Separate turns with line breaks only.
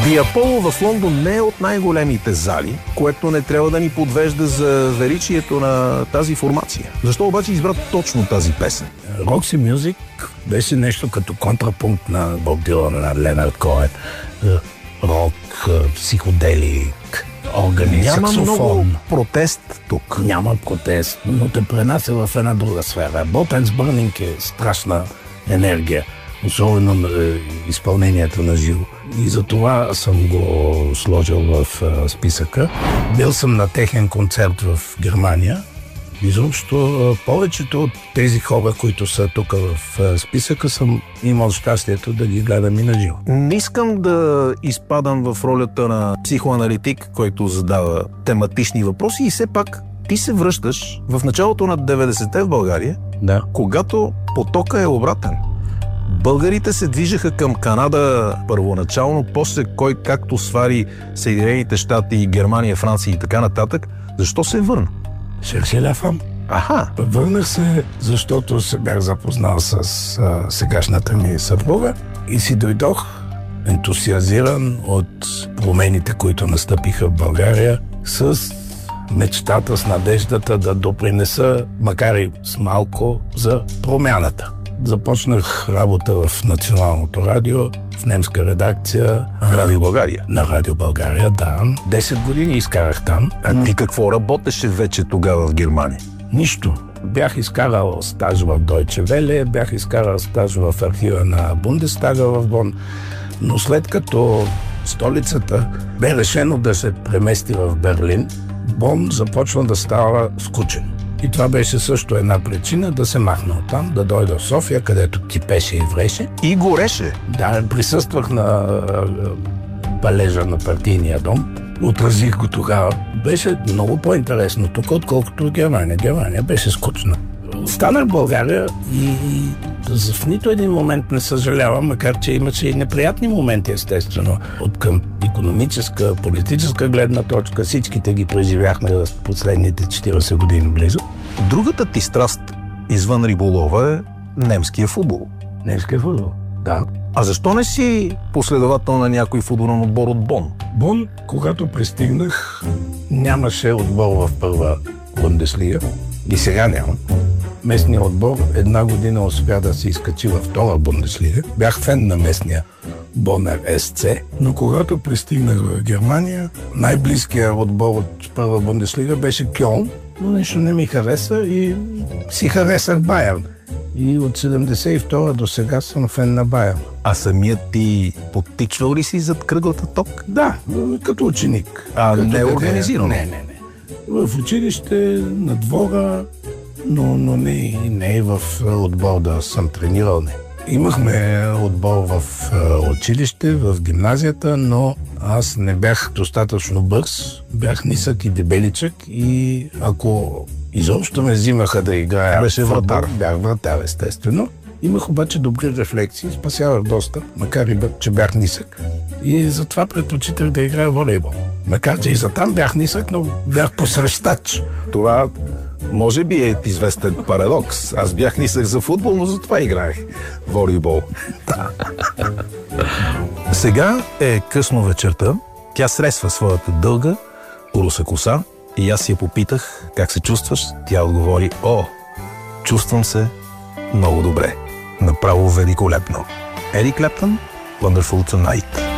Диаполо в Лондон не е от най-големите зали, което не трябва да ни подвежда за величието на тази формация. Защо обаче избра точно тази песен?
Рокси Мюзик беше нещо като контрапункт на Боб Дилан, на Ленард Коен. Рок, психоделик, органи, саксофон.
Няма много протест тук.
Няма протест, но те пренася в една друга сфера. Ботенс Бърнинг е страшна енергия, особено на изпълнението на живо. И за това съм го сложил в списъка. Бил съм на техен концерт в Германия. Изобщо повечето от тези хора, които са тук в списъка, съм имал щастието да ги гледам и на живо.
Не искам да изпадам в ролята на психоаналитик, който задава тематични въпроси, и все пак ти се връщаш в началото на 90-те в България,
да,
когато потока е обратен. Българите се движеха към Канада първоначално, после кой както свари Съединените щати, Германия, Франция и така нататък. Защо се върна?
Шершеляфам.
Аха.
Върнах се, защото се бях запознал с сегашната ми съпруга и си дойдох ентусиазиран от промените, които настъпиха в България, с мечтата, с надеждата да допринеса, макар и с малко, за промяната. Започнах работа в Националното радио, в немска редакция.
Радио България?
На Радио България, да. 10 години изкарах там.
А ти какво работеше вече тогава в Германия?
Нищо. Бях изкарал стаж в Deutsche Welle, бях изкарал стаж в архива на Бундестага в Бон, но след като столицата бе решено да се премести в Берлин, Бон започна да става скучен. И това беше също една причина да се махна оттам, да дойда в София, където кипеше и вреше.
И гореше.
Да, присъствах на палежа на партийния дом. Отразих го тогава. Беше много по-интересно тук, отколкото в Германия. Германия беше скучна. Станах в България и в нито един момент не съжалявам, макар че имаше и неприятни моменти, естествено. От към икономическа, политическа гледна точка, всичките ги преживяхме в последните 40 години близо.
Другата ти страст извън риболова е немския футбол.
Немския футбол, да.
А защо не си последовател на някой футболен отбор от Бон?
Бон, когато пристигнах, нямаше отбор в първа Бундеслига. И сега няма. Местният отбор една година успя да се изкачи във втора Бундеслига. Бях фен на местния Бонер СЦ, но когато пристигнах в Германия, най-близкият отбор от първа Бундеслига беше Кьолн, но нещо не ми хареса и си харесах Байерн. И от 72 до сега съм фен на Байерн.
А самият ти подтичвал ли си зад кръглата ток?
Да, като ученик.
А не е организирано?
Не. В училище, на двора, но не и в отбор да съм тренирал. Не. Имахме отбор в училище, в гимназията, но аз не бях достатъчно бърз. Бях нисък и дебеличък и ако изобщо ме взимаха да играя...
Беше вратар.
Бях вратар, естествено. Имах обаче добри рефлекси, спасявах доста, макар и че бях нисък. И затова предпочитах да играя волейбол. Макар че и за там бях нисък, но бях посрещач.
Това може би е известен парадокс. Аз бях нисък за футбол, но затова играех волейбол. Сега е късно вечерта. Тя сресва своята дълга, руса коса и аз си я попитах как се чувстваш. Тя отговори: о, чувствам се много добре. Направо великолепно. Ерик Клептън, Wonderful Tonight.